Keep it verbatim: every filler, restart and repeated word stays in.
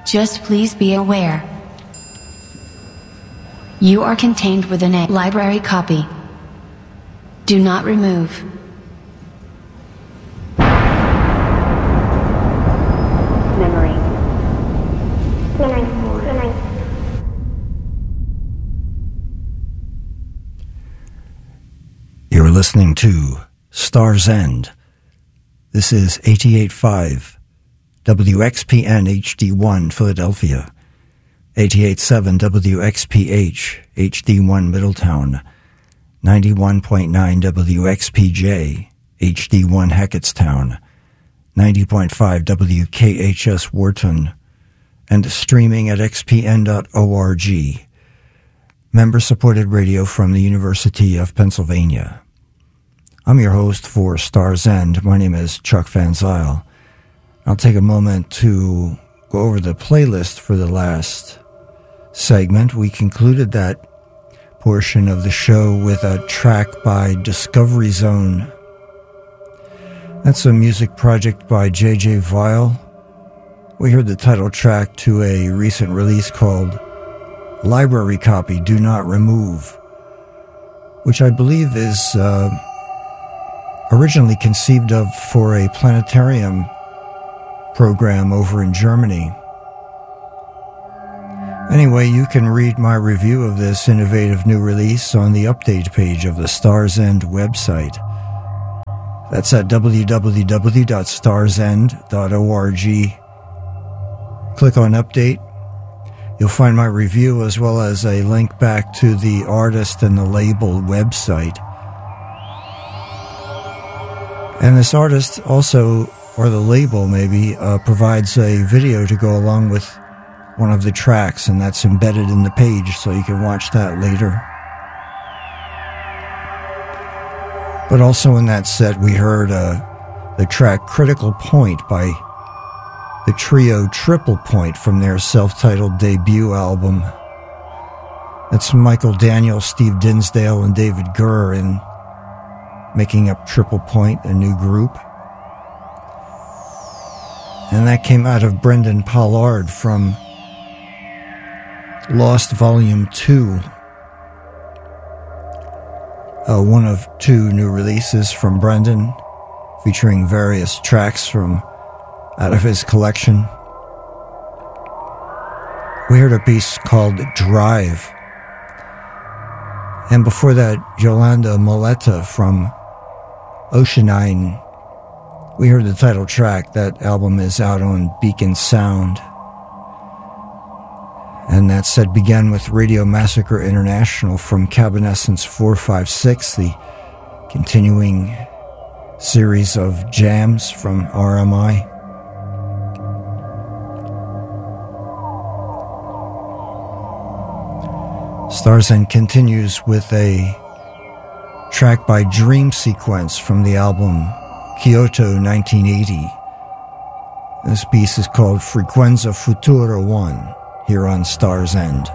Just please be aware. You are contained within a library copy. Do not remove. Memory. Memory. Memory. You're listening to Star's End. This is eighty-eight point five W X P N H D one Philadelphia, eighty-eight point seven W X P H H D one Middletown, ninety-one point nine W X P J H D one Hackettstown, ninety point five W K H S Wharton, and streaming at x p n dot org. Member-supported radio from the University of Pennsylvania. I'm your host for Star's End. My name is Chuck Van Zyl. I'll take a moment to go over the playlist for the last segment. We concluded that portion of the show with a track by Discovery Zone. That's a music project by J J Vile. We heard the title track to a recent release called Library Copy, Do Not Remove, which I believe is uh, originally conceived of for a planetarium program over in Germany. Anyway, you can read my review of this innovative new release on the update page of the Star's End website. That's at w w w dot stars end dot org. Click on Update. You'll find my review as well as a link back to the artist and the label website. And this artist also, or the label maybe, uh, provides a video to go along with one of the tracks, and that's embedded in the page, so you can watch that later. But also in that set, we heard uh, the track Critical Point by the trio Triple Point from their self-titled debut album. That's Michael Daniel, Steve Dinsdale, and David Gurr in making up Triple Point, a new group. And that came out of Brendan Pollard from Lost Volume two. Uh, one of two new releases from Brendan, featuring various tracks from out of his collection. We heard a piece called Drive. And before that, Yolanda Moletta from Oceanine. We heard the title track. That album is out on Beacon Sound. And that set began with Radio Massacre International from Cabanescence four five six, the continuing series of jams from R M I. Star's End continues with a track by Dream Sequence from the album Kyoto nineteen eighty. This piece is called Frequenza Futura one, here on Star's End.